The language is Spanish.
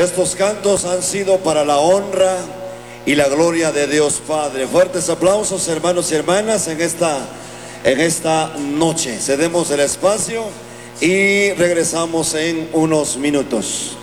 estos cantos han sido para la honra y la gloria de Dios Padre. Fuertes aplausos, hermanos y hermanas, en esta noche. Cedemos el espacio y regresamos en unos minutos.